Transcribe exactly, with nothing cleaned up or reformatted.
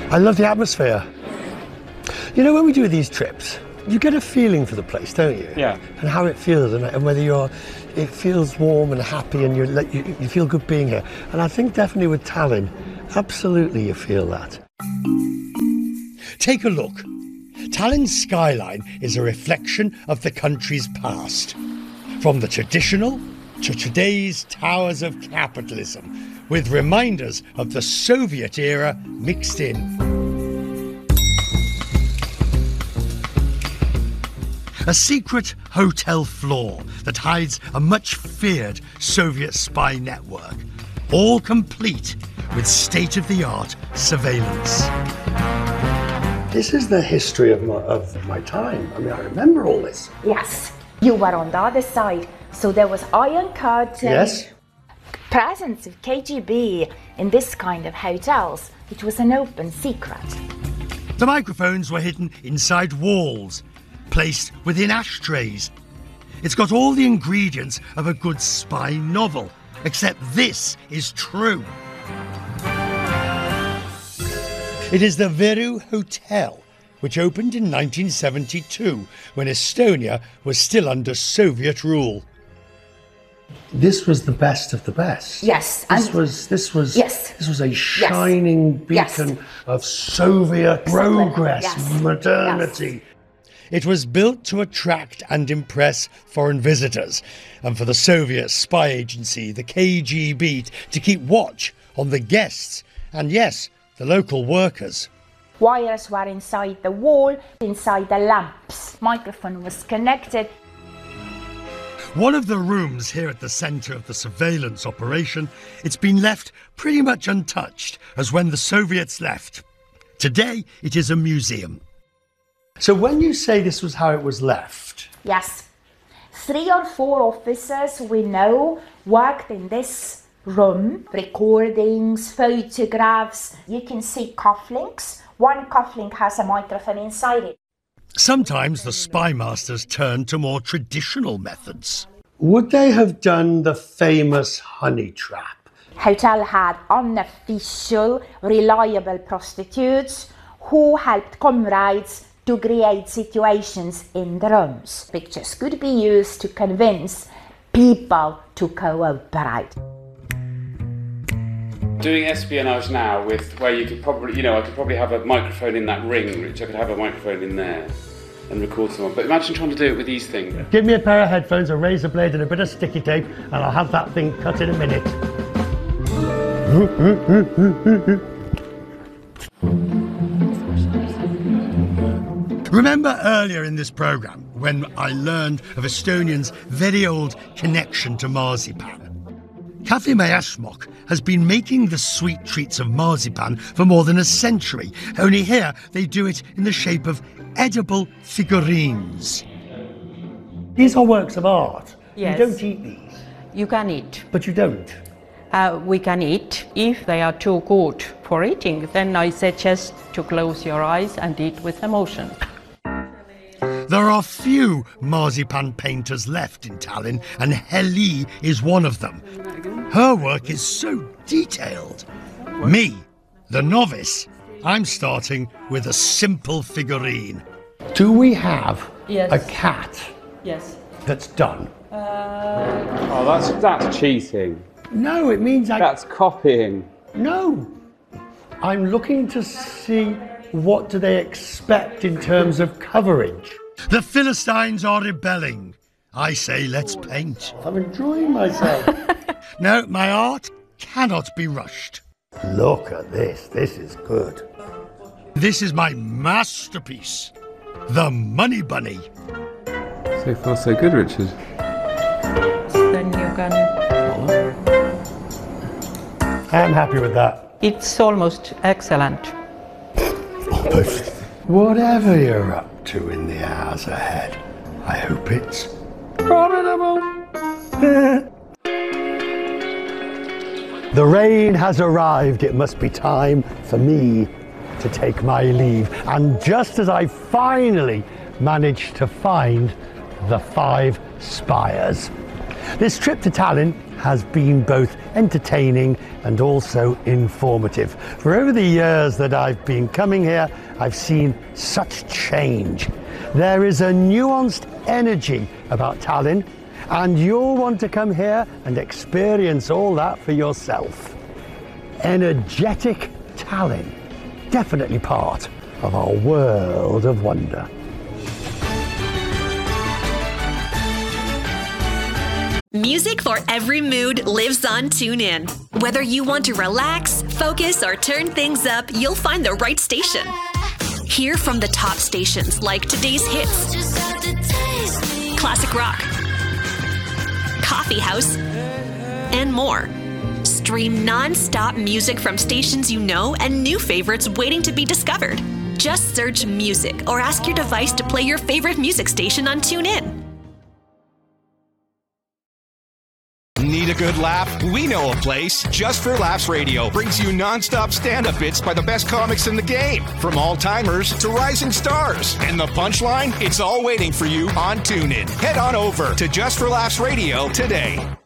I love the atmosphere. You know, when we do these trips, you get a feeling for the place, don't you? Yeah. And how it feels, and, and whether you're, it feels warm and happy, and you're, you, you feel good being here. And I think definitely with Tallinn, absolutely you feel that. Take a look. Tallinn's skyline is a reflection of the country's past. From the traditional to today's towers of capitalism, with reminders of the Soviet era mixed in. A secret hotel floor that hides a much-feared Soviet spy network, all complete with state-of-the-art surveillance. This is the history of my, of my time. I mean, I remember all this. Yes, you were on the other side, so there was iron curtain. Yes. Presence of K G B in this kind of hotels. It was an open secret. The microphones were hidden inside walls, placed within ashtrays. It's got all the ingredients of a good spy novel, except this is true. It is the Viru Hotel, which opened in nineteen seventy-two, when Estonia was still under Soviet rule. This was the best of the best. Yes. This was this was yes. This was a shining yes. beacon yes. of Soviet Excellent. progress, yes. modernity. Yes. It was built to attract and impress foreign visitors, and for the Soviet spy agency, the K G B, to keep watch on the guests and, yes, the local workers. Wires were inside the wall, inside the lamps. Microphone was connected. One of the rooms here at the centre of the surveillance operation, it's been left pretty much untouched as when the Soviets left. Today, it is a museum. So when you say this was how it was left? Yes. Three or four officers we know worked in this room. Recordings, photographs. You can see cufflinks. One cufflink has a microphone inside it. Sometimes the spy masters turned to more traditional methods. Would they have done the famous honey trap? Hotel had unofficial, reliable prostitutes who helped comrades to create situations in the rooms. Pictures could be used to convince people to cooperate. Doing espionage now with where you could probably, you know, I could probably have a microphone in that ring, which I could have a microphone in there and record someone. But imagine trying to do it with these things. Give me a pair of headphones, a razor blade and a bit of sticky tape and I'll have that thing cut in a minute. Remember earlier in this programme when I learned of Estonians' very old connection to marzipan? Cafe Mayashmok has been making the sweet treats of marzipan for more than a century. Only here they do it in the shape of edible figurines. These are works of art. Yes. You don't eat these. You can eat. But you don't. Uh, we can eat. If they are too good for eating, then I suggest to close your eyes and eat with emotion. There are few marzipan painters left in Tallinn, and Heli is one of them. Her work is so detailed. Me, the novice, I'm starting with a simple figurine. Do we have yes. a cat yes. that's done? Uh... Oh, that's, that's cheating. No, it means I... That's copying. No. I'm looking to see what do they expect in terms of coverage. The Philistines are rebelling. I say let's paint. I'm enjoying myself. No, my art cannot be rushed. Look at this. This is good. This is my masterpiece, the Money Bunny. So far, so good, Richard. Then you can... I am happy with that. It's almost excellent. Whatever you're up to in the hours ahead, I hope it's profitable. The rain has arrived. It must be time for me to take my leave. And just as I finally managed to find the five spires, This trip to Tallinn has been both entertaining and also informative. For over the years that I've been coming here, I've seen such change. There is a nuanced energy about Tallinn, and you'll want to come here and experience all that for yourself. Energetic Tallinn, definitely part of our world of wonder. Music for every mood lives on TuneIn. Whether you want to relax, focus, or turn things up, you'll find the right station. Hear from the top stations like today's hits, classic rock, coffee house, and more. Stream non-stop music from stations you know and new favorites waiting to be discovered. Just search music or ask your device to play your favorite music station on TuneIn. Need a good laugh? We know a place. Just for Laughs Radio brings you non-stop stand-up bits by the best comics in the game, from all-timers to rising stars. And the punchline? It's all waiting for you on TuneIn. Head on over to Just for Laughs Radio today.